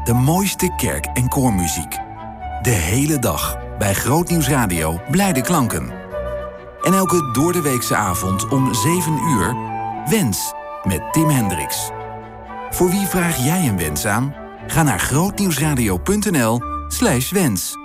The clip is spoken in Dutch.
De mooiste kerk- en koormuziek. De hele dag bij Grootnieuws Radio blijde klanken. En elke doordeweekse avond om 7 uur... Wens met Tim Hendricks. Voor wie vraag jij een wens aan? Ga naar grootnieuwsradio.nl/wens.